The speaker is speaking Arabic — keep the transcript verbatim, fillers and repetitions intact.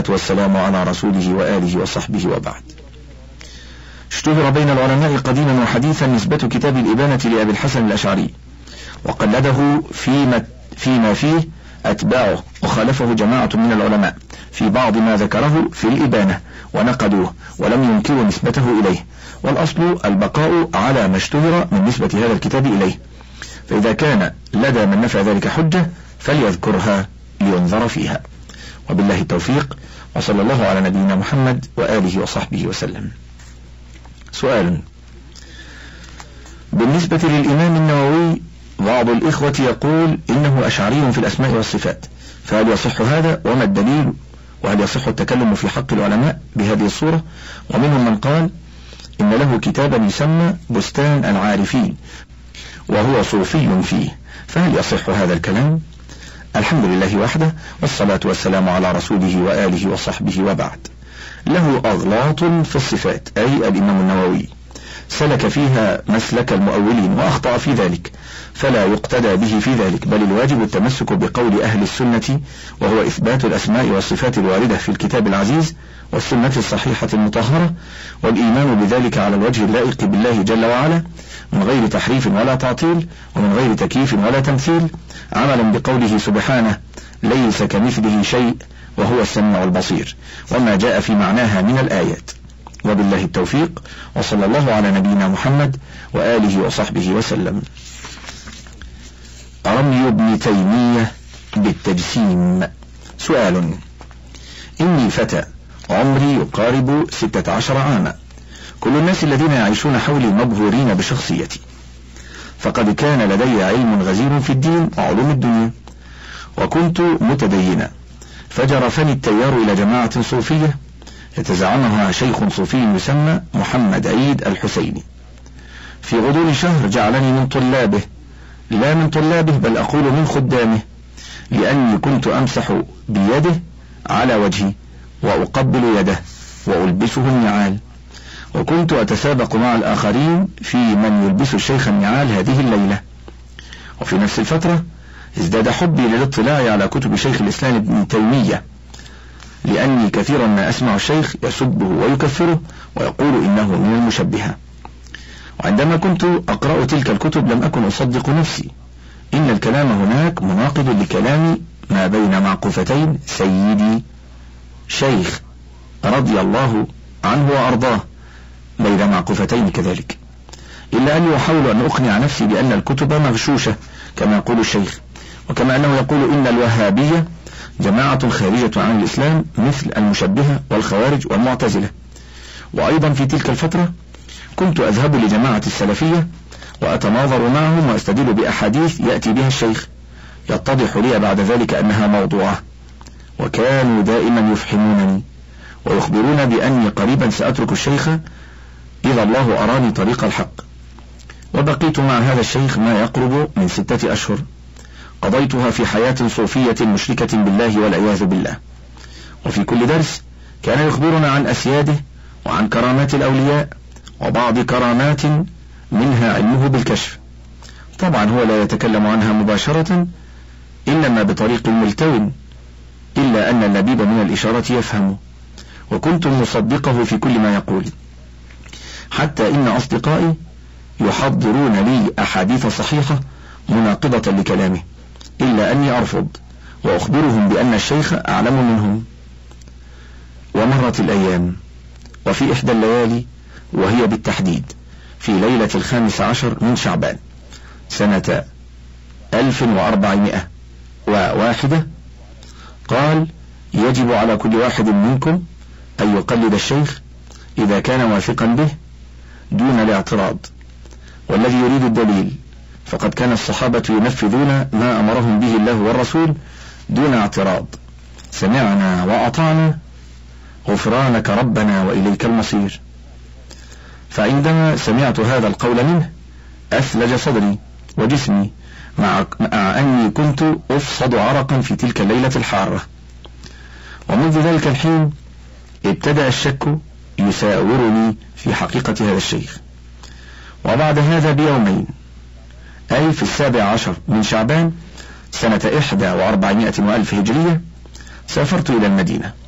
والصلاة والسلام على رسوله وآله وصحبه وبعد. اشتهر بين العلماء قديما وحديثا نسبة كتاب الإبانة لأبي الحسن الأشعري، وقلده فيما, فيما فيه أتباعه، وخالفه جماعة من العلماء في بعض ما ذكره في الإبانة ونقدوه ولم ينكروا نسبته إليه، والأصل البقاء على ما اشتهر من نسبة هذا الكتاب إليه، فإذا كان لدى من نفى ذلك حجة فليذكرها لينظر فيها. وبالله التوفيق، وصلى الله على نبينا محمد وآله وصحبه وسلم. سؤال: بالنسبة للإمام النووي بعض الإخوة يقول إنه أشعري في الأسماء والصفات، فهل يصح هذا وما الدليل؟ وهل يصح التكلم في حق العلماء بهذه الصورة؟ ومنهم من قال إن له كتابا يسمى بستان العارفين وهو صوفي فيه، فهل يصح هذا الكلام؟ الحمد لله وحده، والصلاة والسلام على رسوله وآله وصحبه وبعد. له أغلاط في الصفات، أي الإمام النووي سلك فيها مسلك المؤولين وأخطأ في ذلك، فلا يقتدى به في ذلك، بل الواجب التمسك بقول أهل السنة، وهو إثبات الأسماء والصفات الواردة في الكتاب العزيز والسنة الصحيحة المطهرة، والإيمان بذلك على الوجه اللائق بالله جل وعلا من غير تحريف ولا تعطيل ومن غير تكييف ولا تمثيل، عملا بقوله سبحانه: ليس كمثله شيء وهو السميع البصير، وما جاء في معناها من الآيات. وبالله التوفيق، وصلى الله على نبينا محمد وآله وصحبه وسلم. رمي ابن تيمية بالتجسيم. سؤال: إني فتى عمري يقارب ستة عشر عاما، كل الناس الذين يعيشون حولي مبهورين بشخصيتي، فقد كان لدي علم غزير في الدين وعلوم الدنيا، وكنت متدينا، فجرفني التيار إلى جماعة صوفية يتزعمها شيخ صوفي يسمى محمد عيد الحسيني. في غضون شهر جعلني من طلابه، لا من طلابه بل أقول من خدامه، لأني كنت أمسح بيده على وجهي وأقبل يده وألبسه النعال، وكنت أتسابق مع الآخرين في من يلبس الشيخ النعال هذه الليلة. وفي نفس الفترة ازداد حبي للاطلاع على كتب شيخ الإسلام ابن تيمية، لأني كثيرا ما أسمع الشيخ يسبه ويكفره ويقول إنه من المشبهة. وعندما كنت أقرأ تلك الكتب لم أكن أصدق نفسي، إن الكلام هناك مناقض لكلام ما بين معقوفتين سيدي شيخ رضي الله عنه وأرضاه بين معقوفتين كذلك، إلا أني أحاول أن أقنع نفسي بأن الكتب مغشوشة كما يقول الشيخ، وكما أنه يقول إن الوهابية جماعة خارجة عن الإسلام مثل المشبهة والخوارج والمعتزلة. وأيضا في تلك الفترة كنت أذهب لجماعة السلفية وأتناظر معهم وأستدل بأحاديث يأتي بها الشيخ، يتضح لي بعد ذلك أنها موضوعة، وكانوا دائما يفحمونني ويخبرون بأني قريبا سأترك الشيخ إذا الله أراني طريق الحق. وبقيت مع هذا الشيخ ما يقرب من ستة أشهر، قضيتها في حياة صوفية مشركة بالله والعياذ بالله. وفي كل درس كان يخبرنا عن أسياده وعن كرامات الأولياء، وبعض كرامات منها علمه بالكشف. طبعا هو لا يتكلم عنها مباشرة إنما بطريق ملتو، إلا أن اللبيب من الإشارة يفهم، وكنت مصدقه في كل ما يقول، حتى إن أصدقائي يحضرون لي أحاديث صحيحة مناقضة لكلامه، إلا أني أرفض وأخبرهم بأن الشيخ أعلم منهم. ومرت الأيام، وفي إحدى الليالي، وهي بالتحديد في ليلة الخامس عشر من شعبان سنة ألف وأربعمائة وواحدة، قال: يجب على كل واحد منكم أن يقلد الشيخ إذا كان واثقا به دون الاعتراض، والذي يريد الدليل فقد كان الصحابة ينفذون ما أمرهم به الله والرسول دون اعتراض، سمعنا وأطعنا غفرانك ربنا وإليك المصير. فعندما سمعت هذا القول منه أثلج صدري وجسمي، مع, مع أني كنت أفصد عرقا في تلك الليلة الحارة. ومنذ ذلك الحين ابتدأ الشك يساورني في حقيقة هذا الشيخ. وبعد هذا بيومين، أي في السابع عشر من شعبان سنة إحدى وأربعمائة وألف هجرية، سافرت إلى المدينة